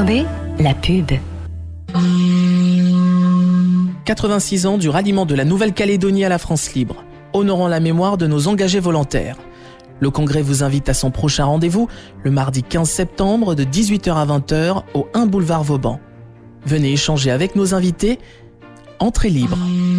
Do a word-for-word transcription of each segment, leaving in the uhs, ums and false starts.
B, la pub. quatre-vingt-six ans du ralliement de la Nouvelle-Calédonie à la France libre, honorant la mémoire de nos engagés volontaires. Le Congrès vous invite à son prochain rendez-vous, le mardi quinze septembre de dix-huit heures à vingt heures au un boulevard Vauban. Venez échanger avec nos invités. Entrée libre.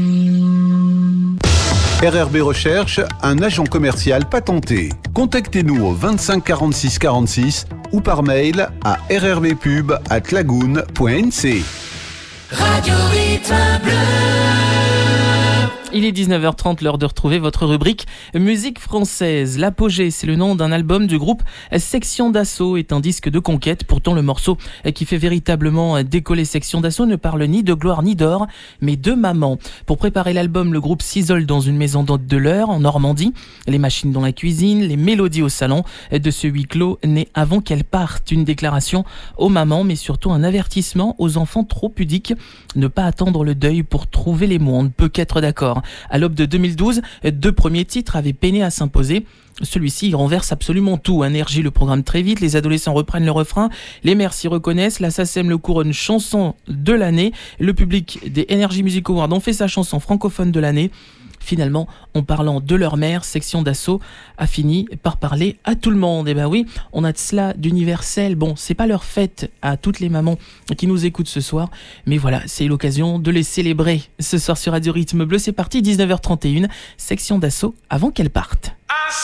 R R B Recherche, un agent commercial patenté. Contactez-nous au vingt-cinq quarante-six quarante-six ou par mail à rrbpub arobase lagoon point n c. Radio Rythme Bleu. Il est dix-neuf heures trente, l'heure de retrouver votre rubrique Musique française. L'Apogée, c'est le nom d'un album du groupe Section d'Assaut, est un disque de conquête. Pourtant, le morceau qui fait véritablement décoller Section d'Assaut ne parle ni de gloire ni d'or, mais de maman. Pour préparer l'album, le groupe s'isole dans une maison d'hôte de l'Eure, en Normandie. Les machines dans la cuisine, les mélodies au salon. De ce huis clos naît avant qu'elle parte une déclaration aux mamans, mais surtout un avertissement aux enfants trop pudiques. Ne pas attendre le deuil pour trouver les mots, on ne peut qu'être d'accord. À l'aube de deux mille douze, deux premiers titres avaient peiné à s'imposer. Celui-ci, il renverse absolument tout. Énergie le programme très vite, les adolescents reprennent le refrain, les mères s'y reconnaissent, la SACEM le couronne chanson de l'année, le public des Energy Music Awards en fait sa chanson francophone de l'année. Finalement, en parlant de leur mère, Section d'Assaut a fini par parler à tout le monde. Et ben oui, on a de cela d'universel. Bon, c'est pas leur fête à toutes les mamans qui nous écoutent ce soir, mais voilà, c'est l'occasion de les célébrer. Ce soir sur Radio Rythme Bleu, c'est parti, dix-neuf heures trente et une, Section d'Assaut avant qu'elle parte.